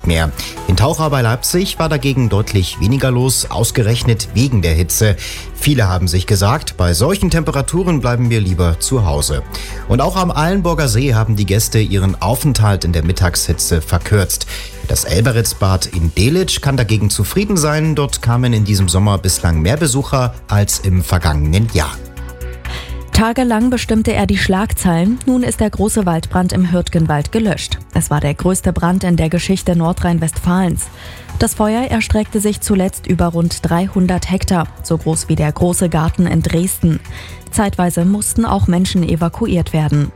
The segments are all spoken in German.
mehr. In Taucha bei Leipzig war dagegen deutlich weniger los, ausgerechnet wegen der Hitze. Viele haben sich gesagt, bei solchen Temperaturen bleiben wir lieber zu Hause. Und auch am Eilenburger See haben die Gäste ihren Aufenthalt in der Mittagshitze verkürzt. Das Elberitzbad in Delitzsch kann dagegen zufrieden sein. Dort kamen in diesem Sommer bislang mehr Besucher als im vergangenen Jahr. Tagelang bestimmte er die Schlagzeilen. Nun ist der große Waldbrand im Hürtgenwald gelöscht. Es war der größte Brand in der Geschichte Nordrhein-Westfalens. Das Feuer erstreckte sich zuletzt über rund 300 Hektar, so groß wie der große Garten in Dresden. Zeitweise mussten auch Menschen evakuiert werden.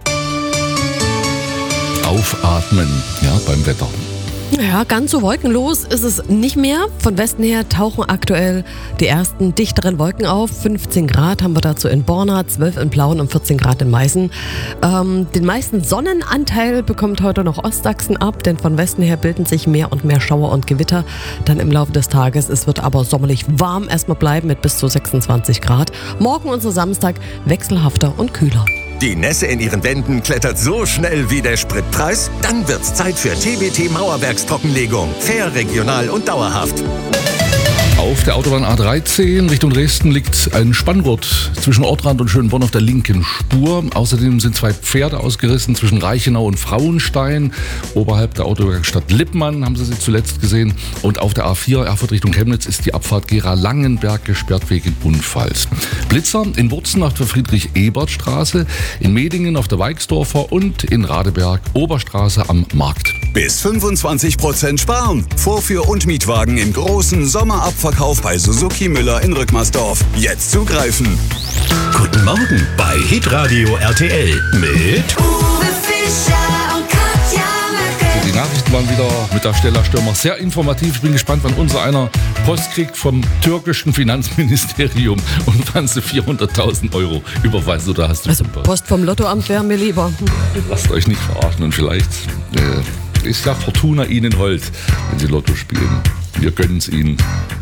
Aufatmen, ja, beim Wetter. Ja, ganz so wolkenlos ist es nicht mehr. Von Westen her tauchen aktuell die ersten dichteren Wolken auf. 15 Grad haben wir dazu in Borna, 12 in Plauen und 14 Grad in Meißen. Den meisten Sonnenanteil bekommt heute noch Ostsachsen ab, denn von Westen her bilden sich mehr und mehr Schauer und Gewitter dann im Laufe des Tages. Es wird aber sommerlich warm erstmal bleiben mit bis zu 26 Grad. Morgen, unser Samstag, wechselhafter und kühler. Die Nässe in ihren Wänden klettert so schnell wie der Spritpreis? Dann wird's Zeit für TBT Mauerwerkstrockenlegung. Fair, regional und dauerhaft. Auf der Autobahn A13 Richtung Dresden liegt ein Spanngurt zwischen Ortrand und Schönborn auf der linken Spur. Außerdem sind 2 Pferde ausgerissen zwischen Reichenau und Frauenstein. Oberhalb der Autowerkstatt Lippmann haben Sie zuletzt gesehen. Und auf der A4 Erfurt Richtung Chemnitz ist die Abfahrt Gera-Langenberg gesperrt wegen Unfalls. Blitzer in Wurzen auf der Friedrich-Ebert-Straße, in Medingen auf der Weixdorfer und in Radeberg Oberstraße am Markt. Bis 25% sparen. Vorführ- und Mietwagen im großen Sommerabverkauf bei Suzuki Müller in Rückmarsdorf. Jetzt zugreifen. Guten Morgen bei Hitradio RTL mit Uwe Fischer und Katja Möcke. Die Nachrichten waren wieder mit der Stella Stürmer sehr informativ. Ich bin gespannt, wann unser einer Post kriegt vom türkischen Finanzministerium und wann sie 400.000 Euro überweisen. Oder hast du Also Post vom Lottoamt wäre mir lieber. Lasst euch nicht verarschen und vielleicht ist ja Fortuna Ihnen hold, wenn Sie Lotto spielen. Wir gönnen es Ihnen.